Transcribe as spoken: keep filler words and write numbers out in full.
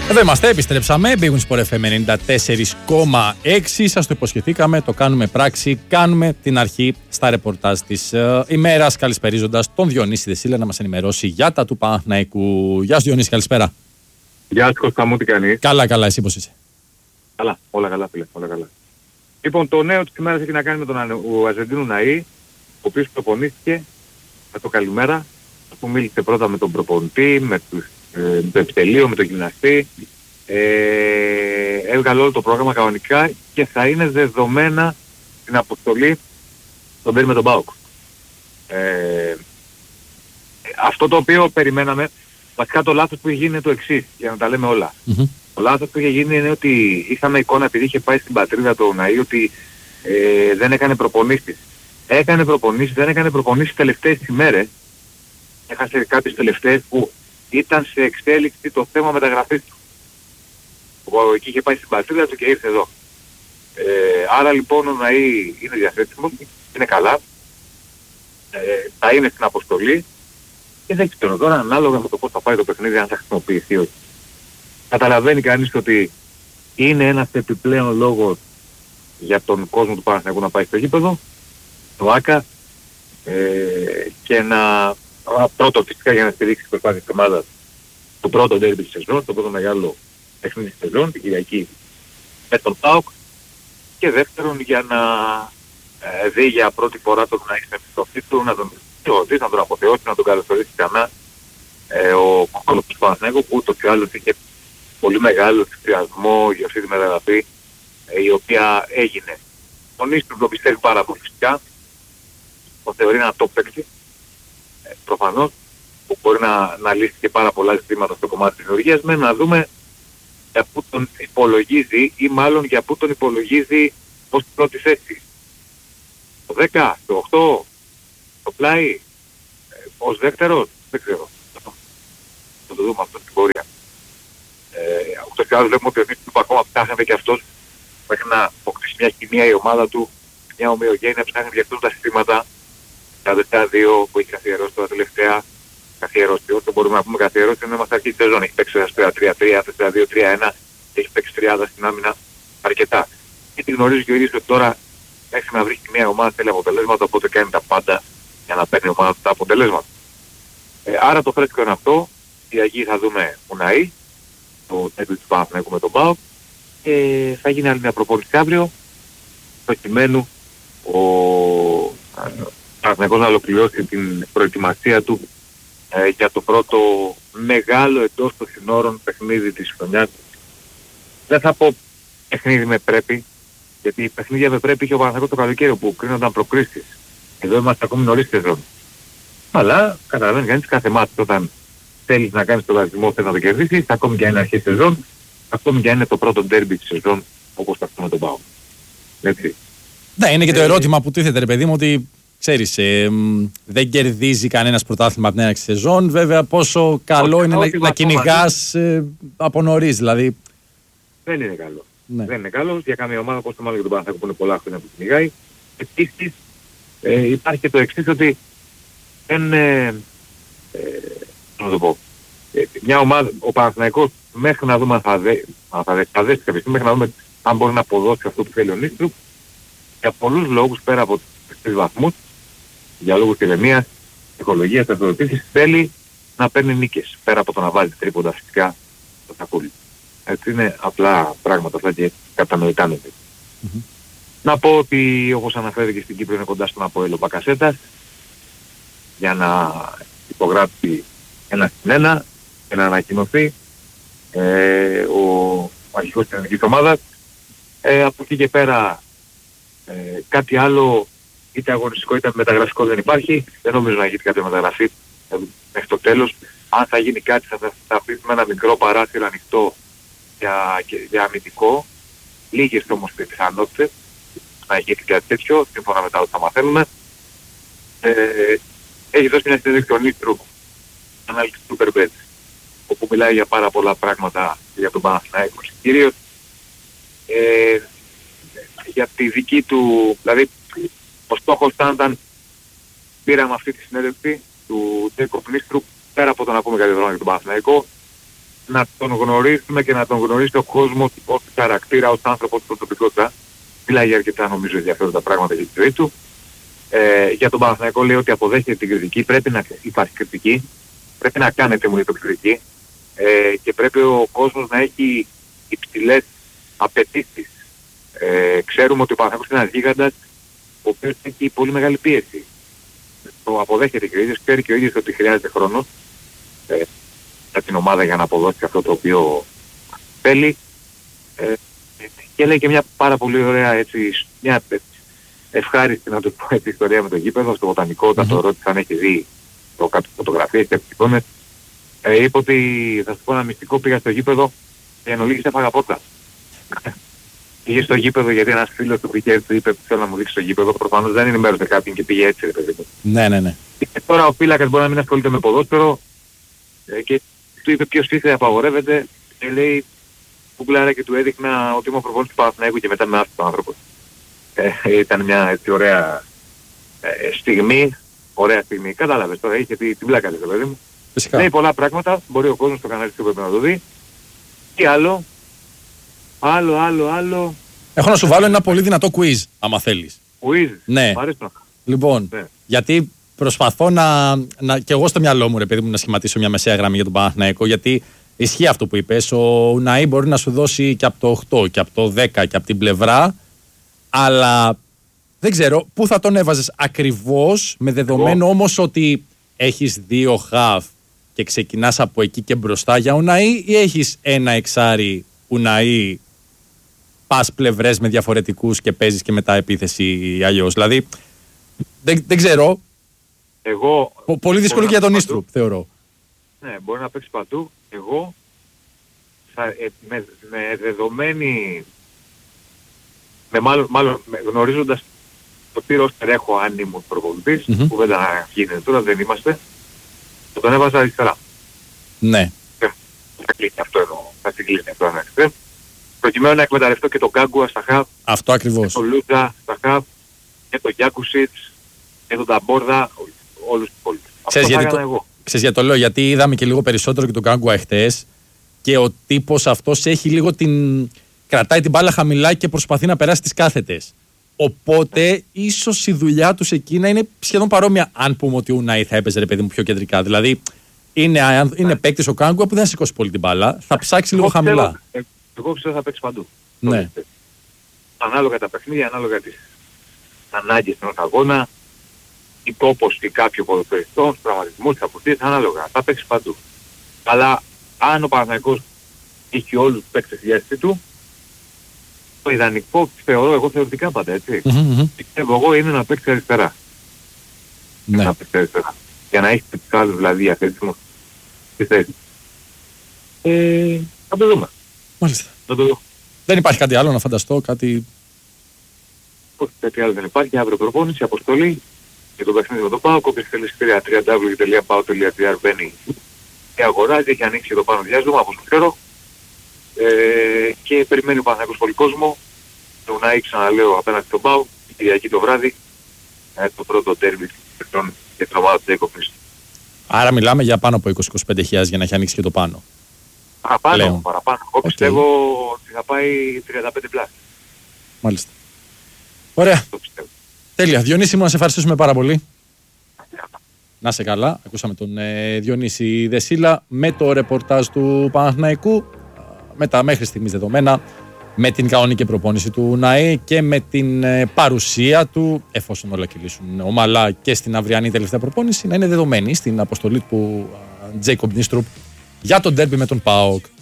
Εδώ είμαστε, επιστρέψαμε. Big Win Sport εφ εμ ενενήντα τέσσερα κόμμα έξι. Σας το υποσχεθήκαμε, το κάνουμε πράξη. Κάνουμε την αρχή στα ρεπορτάζ της ε, ημέρας. Καλησπερίζοντας τον Διονύση Δεσίλα να μας ενημερώσει για τα του Παναθηναϊκού. Γεια σου Διονύση, καλησπέρα. Γεια σου Κώστα μου, τι κάνεις? Καλά, καλά, εσύ πώς είσαι? Καλά, όλα καλά φίλε, όλα καλά. Λοιπόν, το νέο της ημέρας έχει να κάνει με τον Αρζεντίνο Ναΐ, ο οποίος προπονήθηκε με το καλημέρα, που μίλησε πρώτα με τον προπονητή, με, τους, ε, με το επιτελείο, με τον γυμναστή. Ε, έβγαλε όλο το πρόγραμμα κανονικά και θα είναι δεδομένα την αποστολή στον Μπέρι με τον ΠΑΟΚ. Ε, αυτό το οποίο περιμέναμε, βασικά το λάθος που είχε γίνει είναι το εξής, για να τα λέμε όλα. Mm-hmm. Το λάθος που είχε γίνει είναι ότι είχαμε εικόνα, επειδή είχε πάει στην πατρίδα του Ναΐ, ότι ε, δεν έκανε προπονήσεις. Έκανε προπονήσεις, δεν έκανε προπονήσεις τελευταίες ημέρες. Έχασε κάποιες τελευταίες που ήταν σε εξέλιξη το θέμα μεταγραφής του. Εκεί είχε πάει στην πατρίδα του και ήρθε εδώ. Ε, άρα λοιπόν ο Ναΐ είναι διαθέσιμος, είναι καλά. Ε, θα είναι στην αποστολή και δεν ξέρω τώρα ανάλογα με το πώς θα πάει το παιχνίδι, αν θα χρησιμοποιηθεί όχι. Καταλαβαίνει κανείς ότι είναι ένας επιπλέον λόγος για τον κόσμο του Παναθηναϊκού να πάει στο γήπεδο, το ΆΚΑ, ε, και να πρώτο φυσικά για να στηρίξει την προσπάθεια της ομάδας το πρώτο ντέρμπι της σεζόν, το πρώτο μεγάλο παιχνίδι της σεζόν, την Κυριακή με τον ΠΑΟΚ, και δεύτερον για να ε, δει για πρώτη φορά τον να έχει στην επιστροφή του, να τον δει, να τον αποθεώσει, να τον καλωσορίσει ξανά ε, ο κόκκολος του Παναθηναϊκού, που ούτως ή άλλως είχε πολύ μεγάλο ενθουσιασμό για αυτή τη μεταγραφή, ε, η οποία έγινε. Ο Νίστρου το πιστεύει πάρα πολύ φυσικά, το θεωρεί ένα top παίκτη, ε, προφανώς, που μπορεί να, να λύσει και πάρα πολλά ζητήματα στο κομμάτι της δημιουργίας, με να δούμε για πού τον υπολογίζει, ή μάλλον για πού τον υπολογίζει ως την πρώτη θέση. Το δέκα, το οκτώ, το πλάι, ε, ως δεύτερος, δεν ξέρω. Θα το δούμε αυτό στην πορεία. Ούτως ή άλλως βλέπουμε ότι ο Νίστρου ακόμα ψάχνεται και αυτός μέχρι να αποκτήσει μια κοινία η ομάδα του, μια ομοιογένεια, ψάχνει για αυτούς τα συστήματα, τα δεκά δύο που έχει καθιερώσει τώρα τελευταία, καθιερώσει, όσο μπορούμε να πούμε καθιερώσει, είναι μας αρχή της σεζόν. Έχει παίξει ένα τρία τρία, τέσσερα δύο τρία ένα, έχει παίξει τριάντα στην άμυνα αρκετά. Γιατί γνωρίζει και ο ίδιος ότι τώρα μέχρι να βρει μια ομάδα θέλει αποτελέσματα, οπότε κάνει τα πάντα για να παίρνει η ομάδα τα αποτελέσματα. Ε, άρα το φρέσκο είναι αυτό. Η Αγία θα δούμε Ναΐ, το τέτοιο του Παναθηναϊκού με τον ΠΑΟΚ, και θα γίνει άλλη μια προπόνηση αύριο, προκειμένου ο Παναθηναϊκός να ολοκληρώσει την προετοιμασία του ε, για το πρώτο μεγάλο εντός των συνόρων παιχνίδι της χρονιάς. Δεν θα πω παιχνίδι με πρέπει, γιατί παιχνίδια με πρέπει είχε ο Παναθηναϊκός το καλοκαίρι που κρίνονταν προκρίσεις. Εδώ είμαστε ακόμη νωρίς σεζόν. Αλλά καταλαβαίνει κανείς κάθε μάτι όταν θέλεις να κάνεις τον βαθμό, θες να το κερδίσεις, ακόμη και αν είναι αρχή σεζόν, ακόμη και αν είναι το πρώτο ντέρμπι της σεζόν, όπως θα πούμε τον ΠΑΟΚ. Έτσι. Ναι, είναι και το ερώτημα που τίθεται, ρε παιδί μου, ότι ξέρεις, ε, δεν κερδίζει κανένας πρωτάθλημα από την έναρξη σεζόν. Βέβαια, πόσο καλό είναι να, να κυνηγάς ε, από νωρίς, δηλαδή. Δεν είναι καλό. Ναι. Δεν είναι καλό για καμία ομάδα, όπως το μάλλον για τον Παναθηναϊκό που είναι πολλά χρόνια που κυνηγάει. Επίσης, ε, υπάρχει και το εξής, ότι δεν. Ε, ε, να το πω. Ε, μια ομάδα, ο Παναθηναϊκός, μέχρι να δούμε αν θα δέσει, θα, θα δέσει κάποια στιγμή, μέχρι να δούμε αν μπορεί να αποδώσει αυτό που θέλει ο Νίστρου, για πολλούς λόγους πέρα από τους βαθμούς, για λόγους ηρεμίας, ψυχολογίας, αυτοδοτήσεις, θέλει να παίρνει νίκες, πέρα από το να βάζει τρίποντα φυσικά στο σακούλι. Έτσι είναι απλά πράγματα αυτά και κατανοητά με. Mm-hmm. Να πω ότι όπως αναφέρθηκε στην Κύπρο είναι κοντά στον Αποέλ ο Μπακασέτας για να υπογράψει ένα στην ένα και να ανακοινωθεί ε, ο αρχηγός της ελληνικής ομάδας. Ε, από εκεί και πέρα ε, κάτι άλλο είτε αγωνιστικό είτε μεταγραφικό δεν υπάρχει. Δεν νομίζω να γίνει κάποια μεταγραφή ε, μέχρι το τέλος. Αν θα γίνει κάτι θα, θα αφήσουμε ένα μικρό παράθυρο ανοιχτό για, για αμυντικό. Λίγες όμως πιθανότητες να γίνει κάτι τέτοιο, σύμφωνα με τα όσα μαθαίνουμε. Ε, έχει δώσει μια συνέντευξη ο Νίστρου, ανάλυση του Superbet, όπου μιλάει για πάρα πολλά πράγματα για τον Παναθηναϊκό κυρίως. Ε, για τη δική του, δηλαδή ο στόχος ήταν, πήραμε αυτή τη συνέντευξη του Τζέικοπ Νίστρου, πέρα από το να πούμε κάτι δρόμο για τον Παναθηναϊκό, να τον γνωρίσουμε και να τον γνωρίσει ο κόσμος ως χαρακτήρα, ως άνθρωπο, ως προσωπικότητα. Μιλάει για αρκετά νομίζω ενδιαφέροντα πράγματα για τη ζωή του. Ε, για τον Παναθηναϊκό λέει ότι αποδέχεται την κριτική, πρέπει να υπάρχει κριτική, πρέπει να κάνετε μου κριτική ε, και πρέπει ο κόσμος να έχει υψηλές απαιτήσεις. Ε, ξέρουμε ότι ο Παναθηναϊκός είναι ένας γίγαντας ο οποίος έχει πολύ μεγάλη πίεση. Το αποδέχεται η κριτική, ξέρει και ο ίδιος ότι χρειάζεται χρόνο ε, για την ομάδα για να αποδώσει αυτό το οποίο θέλει. Ε, και λέει και μια πάρα πολύ ωραία έτσι, μια ευχάριστη να το πω έτσι ιστορία με το γήπεδο, στο Βοτανικό, όταν mm-hmm. το ρώτησε αν έχει δει το κάποιες φωτογραφίες και εικόνες. Ε, είπε ότι θα σου πω ένα μυστικό, πήγα στο γήπεδο και εν ολίγης έφαγα πόρτα. Πήγε στο γήπεδο γιατί ένας φίλος του πήγε του είπε θέλω να μου δείξει το γήπεδο, προφανώς δεν είναι μέρος με κάποιον και πήγε έτσι ρε παιδί μου. Ναι, ναι, ναι. Και τώρα ο πίλακας μπορεί να μην ασχολείται με ποδόσφαιρο ε, και του είπε ποιος ήθελε απαγορεύεται και λέει κουκλάρα και του έδειχνα ότι είμαι ο προπονητής του Παναθηναϊκού και μετά με άφησε ο άνθρωπος. Ε, ήταν μια έτσι ωραία ε, στιγμή, ωραία στιγμή. Κατάλαβες τώρα, είχε την πλάκα της, παιδί μου. Φυσικά. Λέει πολλά πράγματα, μπορεί ο κόσμος στο κανάλι του πρέπει να το δει. Τι άλλο, άλλο, άλλο, άλλο. Έχω να σου βάλω ένα πολύ δυνατό quiz, άμα θέλεις. Quiz, ναι. Μ' αρέσει να... Λοιπόν, ναι. Γιατί προσπαθώ να, να, και εγώ στο μυαλό μου, ρε παιδί μου, να σχηματίσω μια μεσαία γραμμή για τον Παναθηναϊκό, γιατί ισχύει αυτό που είπες, ο Ουναή μπορεί να σου δώσει και από το οκτώ και από το δέκα και από την πλευρά, αλλά δεν ξέρω πού θα τον έβαζες ακριβώς, με δεδομένο όμως ότι έχεις δύο χαφ και ξεκινάς από εκεί και μπροστά για Ουναή, ή έχεις ένα εξάρι Ουναή, πας πλευρές με διαφορετικούς και παίζεις και μετά επίθεση αλλιώς. Δηλαδή δεν, δεν ξέρω. Εγώ, Πο, πολύ δύσκολο και για τον Ίστρουπ θεωρώ. Ναι, μπορεί να παίξει παντού. Εγώ θα, ε, με, με δεδομένη με μάλλον, μάλλον με, γνωρίζοντας το τι ρόστερ έχω αν ήμουν προπονητής, mm-hmm. που δεν θα γίνεται τώρα, δεν είμαστε, θα τον έβαζα αριστερά. Ναι. Θα κλείσει αυτό εδώ, θα κλείσει αυτό ένα εξτρέμ. Προκειμένου να εκμεταλλευτώ και τον Γκάγκουα στα χαβ, αυτό ακριβώς. και τον Λούτζα στα χαβ, και τον Γιάκουσιτς, και τον Ταμπόρδα, όλους τους υπόλοιπους. Ξέρεις γιατί, το... γιατί το λέω, γιατί είδαμε και λίγο περισσότερο και τον Γκάγκουα εχθές και ο τύπος αυτός έχει λίγο την... κρατάει την μπάλα χαμηλά και προσπαθεί να περάσει τις κάθετες. Οπότε ίσως η δουλειά τους εκεί να είναι σχεδόν παρόμοια, αν πούμε ότι ο Ουναή θα έπαιζε ρε παιδί μου πιο κεντρικά. Δηλαδή είναι, είναι παίκτης ο Γκάγκουα που δεν θα σηκώσει πολύ την μπάλα, θα ψάξει λίγο χαμηλά. Εγώ πιστεύω θα παίξει παντού. Ναι. Ανάλογα τα παιχνίδια, ανάλογα τις ανάγκες ενός αγώνα, η τόπος ή κάποιο ποδοσφαιριστό, τους τραυματισμούς, τις απουσίες, ανάλογα. Θα παίξει παντού. Αλλά αν ο Παναθηναϊκός είχε όλους τους παίκτες στη διάθεσή του, το ιδανικό θεωρώ εγώ θεωρητικά πάντα, έτσι. Mm-hmm. Πιστεύω εγώ είναι να παίξει αριστερά. Ναι. Να παίξει αριστερά. Για να έχει τους άλλους δηλαδή διαθέσιμους στη θέση. Ε, θα το δούμε. Μάλιστα. Θα το δούμε. Δεν υπάρχει κάτι άλλο να φανταστώ, κάτι... Όχι, κάτι άλλο δεν υπάρχει. Αύριο προπόνηση, αποστολή για το παιχνίδι με το ΠΑΟΚ. Όποιος θέλει στήρια double-u double-u double-u τελεία πάο τελεία τζι άρ μπαίνει και αγοράζει, έχει ανοίξει και το πάνω διάστημα, όπως το ξέρω. Ε, και περιμένει ο Παναθηναϊκός πολύ κόσμο. Το Ουναή, ξαναλέω, απέναντι στον ΠΑΟΚ, Κυριακή το βράδυ, ε, το πρώτο τέρμι και την ομάδα του Τζέικοπης. Άρα μιλάμε για πάνω από είκοσι με είκοσι πέντε χιλιάδες για να έχει ανοίξει και το πάνω. Παραπάνω, Λέων. παραπάνω. Εγώ okay. πιστεύω ότι θα πάει τριάντα πέντε πλάς. Μάλιστα. Ωραία. Τέλεια. Διονύση μου, να σε ευχαριστήσουμε πάρα πολύ. Να σε καλά. Ακούσαμε τον ε, Διονύση Δεσίλα με το ρεπορτάζ του Παναθηναϊκού. Με τα μέχρι στιγμής δεδομένα, με την κανονική προπόνηση του Ουναή και με την ε, παρουσία του, εφόσον όλα κυλήσουν ομαλά και στην αυριανή τελευταία προπόνηση, να είναι δεδομένη στην αποστολή του Τζέικοπ Νίστρουπ για τον ντέρμπι με τον ΠΑΟΚ.